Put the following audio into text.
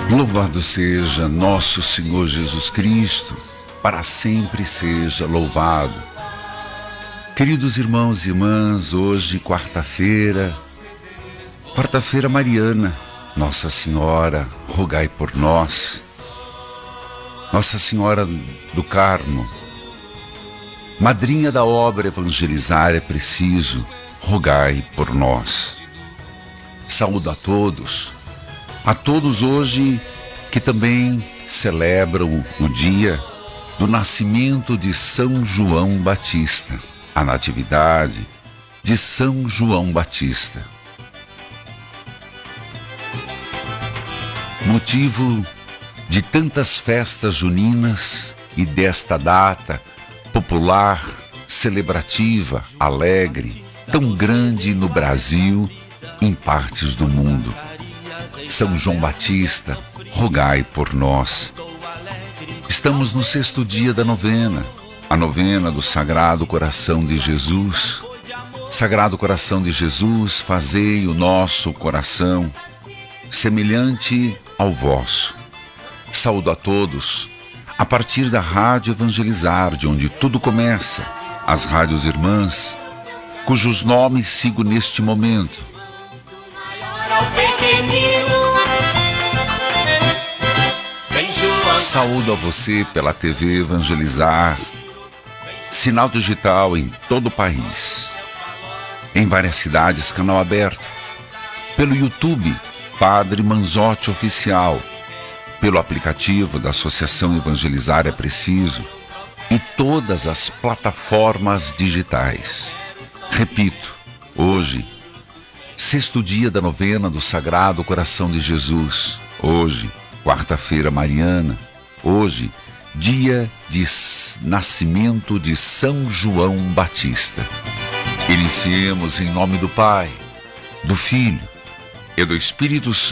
Louvado seja nosso Senhor Jesus Cristo, para sempre seja louvado. Queridos irmãos e irmãs, hoje quarta-feira mariana, Nossa Senhora, rogai por nós. Nossa Senhora do Carmo, madrinha da obra Evangelizar é Preciso, rogai por nós. Saúdo a todos hoje que também celebram o dia do nascimento de São João Batista, a natividade de São João Batista. Motivo de tantas festas juninas e desta data popular, celebrativa, alegre, tão grande no Brasil e em partes do mundo. São João Batista, rogai por nós. Estamos no 6º dia da novena, a novena do Sagrado Coração de Jesus. Sagrado Coração de Jesus, fazei o nosso coração semelhante ao vosso. Saúdo a todos, a partir da Rádio Evangelizar, de onde tudo começa, as rádios irmãs, cujos nomes sigo neste momento. Saúdo a você pela TV Evangelizar, sinal digital em todo o país. Em várias cidades, canal aberto. Pelo YouTube, Padre Manzotti Oficial. Pelo aplicativo da Associação Evangelizar é Preciso. E todas as plataformas digitais. Repito, hoje, 6º dia da novena do Sagrado Coração de Jesus. Hoje, quarta-feira mariana. Hoje, dia de nascimento de São João Batista. Iniciemos em nome do Pai, do Filho e do Espírito Santo.